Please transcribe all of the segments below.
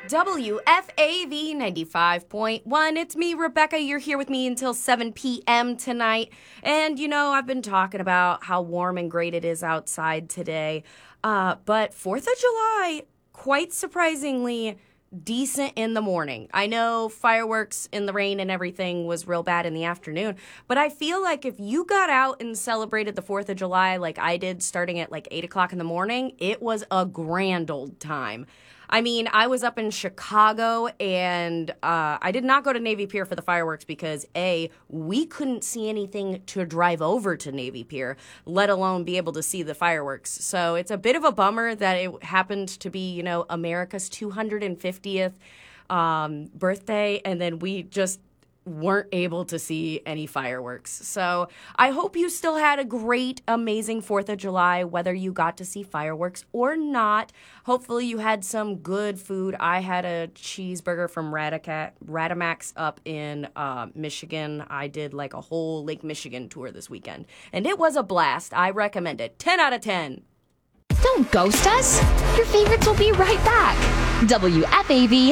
WFAV 95.1. It's me, Rebecca. You're here with me until 7 p.m. tonight. And, I've been talking about how warm and great it is outside today. But 4th of July, quite surprisingly, decent in the morning. I know fireworks in the rain and everything was real bad in the afternoon, but I feel like if you got out and celebrated the 4th of July like I did starting at like 8 o'clock in the morning, it was a grand old time. I mean, I was up in Chicago, and I did not go to Navy Pier for the fireworks because, A, we couldn't see anything to drive over to Navy Pier, let alone be able to see the fireworks. So it's a bit of a bummer that it happened to be, America's 250th birthday, and then we just weren't able to see any fireworks. So I hope you still had a great, amazing 4th of July, whether you got to see fireworks or not. Hopefully you had some good food. I had a cheeseburger from Radamax up in Michigan. I did like a whole Lake Michigan tour this weekend, and it was a blast. I recommend it. 10 out of 10. Don't ghost us. Your favorites will be right back. WFAV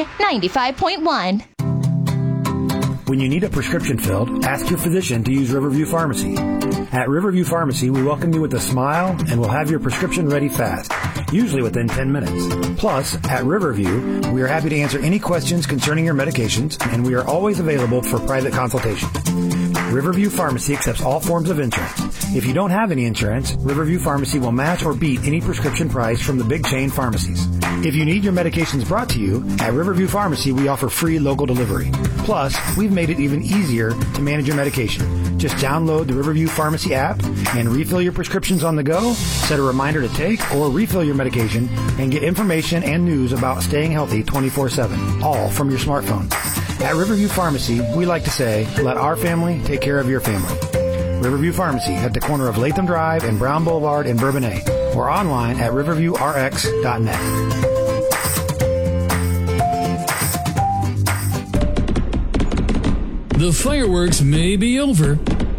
95.1. When you need a prescription filled, ask your physician to use Riverview Pharmacy. At Riverview Pharmacy, we welcome you with a smile and will have your prescription ready fast, usually within 10 minutes. Plus, at Riverview, we are happy to answer any questions concerning your medications, and we are always available for private consultation. Riverview Pharmacy accepts all forms of insurance. If you don't have any insurance, Riverview Pharmacy will match or beat any prescription price from the big chain pharmacies. If you need your medications brought to you, at Riverview Pharmacy, we offer free local delivery. Plus, we've made it even easier to manage your medication. Just download the Riverview Pharmacy app and refill your prescriptions on the go, set a reminder to take or refill your medication, and get information and news about staying healthy 24/7, all from your smartphone. At Riverview Pharmacy, we like to say, let our family take care of your family. Riverview Pharmacy at the corner of Latham Drive and Brown Boulevard in Bourbonnais, or online at riverviewrx.net. The fireworks may be over,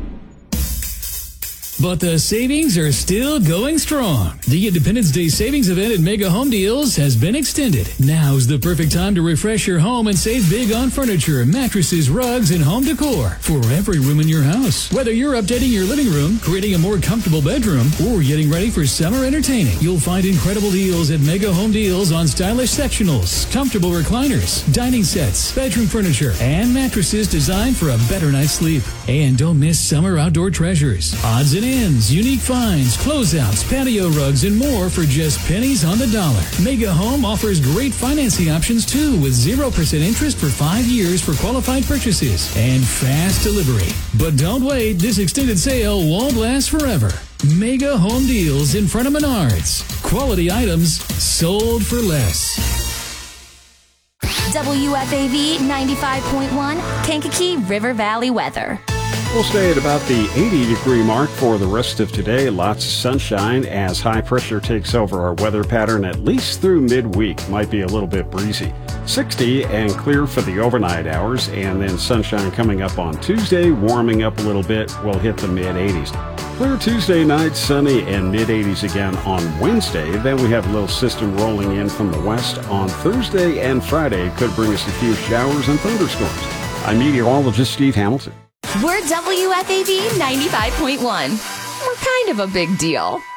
but the savings are still going strong. The Independence Day savings event at Mega Home Deals has been extended. Now's the perfect time to refresh your home and save big on furniture, mattresses, rugs, and home decor for every room in your house. Whether you're updating your living room, creating a more comfortable bedroom, or getting ready for summer entertaining, you'll find incredible deals at Mega Home Deals on stylish sectionals, comfortable recliners, dining sets, bedroom furniture, and mattresses designed for a better night's sleep. And don't miss summer outdoor treasures, odds and ends, unique finds, closeouts, patio rugs, and more for just pennies on the dollar. Mega Home offers great financing options too, with 0% interest for 5 years for qualified purchases and fast delivery. But don't wait, this extended sale won't last forever. Mega Home Deals in front of Menards. Quality items sold for less. WFAV 95.1, Kankakee River Valley weather. We'll stay at about the 80-degree mark for the rest of today. Lots of sunshine as high pressure takes over our weather pattern at least through midweek. Might be a little bit breezy. 60 and clear for the overnight hours, and then sunshine coming up on Tuesday, warming up a little bit. We'll hit the mid-80s. Clear Tuesday night, sunny and mid-80s again on Wednesday. Then we have a little system rolling in from the west on Thursday and Friday. Could bring us a few showers and thunderstorms. I'm meteorologist Steve Hamilton. We're WFAV 95.1. We're kind of a big deal.